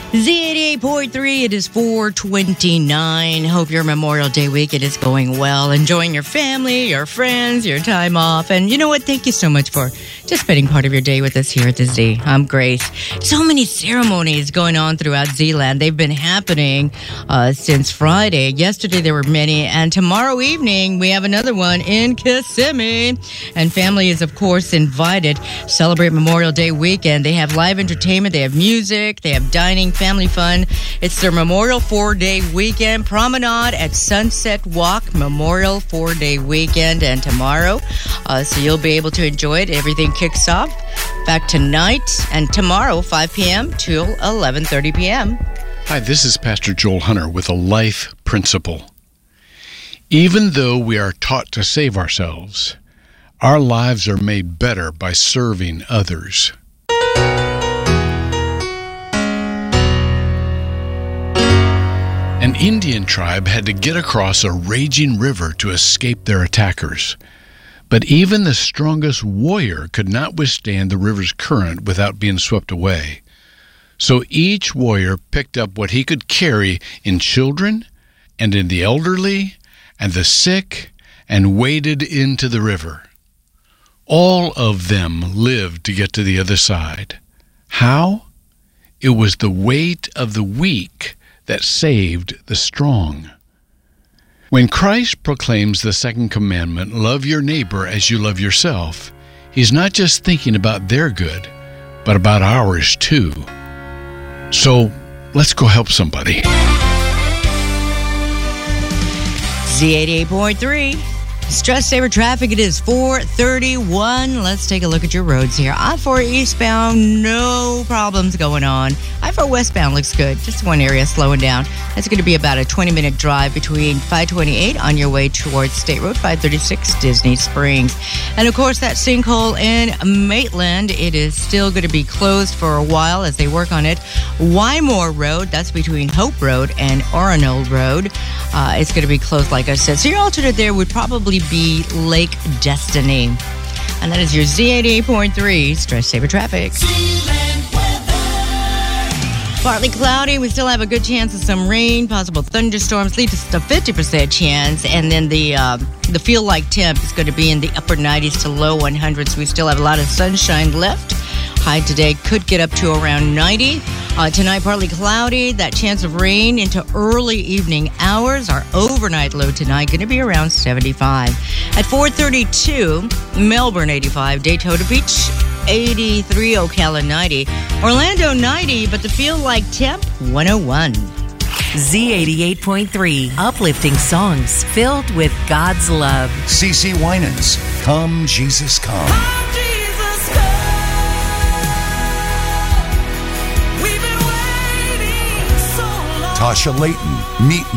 Z88.3, it is 4:29. Hope your Memorial Day weekend is going well. Enjoying your family, your friends, your time off. And you know what? Thank you so much for just spending part of your day with us here at the Z. I'm Grace. So many ceremonies going on throughout Z-Land. They've been happening since Friday. Yesterday there were many. And tomorrow evening we have another one in Kissimmee. And family is, of course, invited. Celebrate Memorial Day weekend. They have live entertainment. They have music. They have dining, family fun. It's their Memorial 4-Day weekend promenade at Sunset Walk. Memorial 4-Day weekend and tomorrow. So you'll be able to enjoy it. Everything kicks off back tonight and tomorrow, 5 p.m. till 11:30 p.m. Hi, this is Pastor Joel Hunter with a life principle. Even though we are taught to save ourselves, our lives are made better by serving others. An Indian tribe had to get across a raging river to escape their attackers. But even the strongest warrior could not withstand the river's current without being swept away. So each warrior picked up what he could carry in children and in the elderly and the sick and waded into the river. All of them lived to get to the other side. How? It was the weight of the weak that saved the strong. When Christ proclaims the second commandment, love your neighbor as you love yourself, he's not just thinking about their good, but about ours too. So let's go help somebody. Z88.3. Stress Saver traffic, it is 4:31. Let's take a look at your roads here. I-4 eastbound, no problems going on. I-4 westbound looks good. Just one area slowing down. That's going to be about a 20-minute drive between 528 on your way towards State Road 536, Disney Springs. And of course, that sinkhole in Maitland, it is still going to be closed for a while as they work on it. Wymore Road, that's between Hope Road and Oronold Road. It's going to be closed, like I said. So your alternate there would probably be Lake Destiny. And that is your Z88.3 Stress Saver traffic. Partly cloudy. We still have a good chance of some rain. Possible thunderstorms lead to a 50% chance. And then the feel-like temp is going to be in the upper 90s to low 100s. We still have a lot of sunshine left. High today could get up to around 90. Tonight, partly cloudy. That chance of rain into early evening hours. Our overnight low tonight going to be around 75. At 4:32, Melbourne 85, Daytona Beach 83, Ocala 90, Orlando 90, but the feel-like temp 101. Z88.3, uplifting songs filled with God's love. CeCe Winans, Come Jesus Come. Come Jesus Come. We've been waiting so long. Tasha Layton, Meet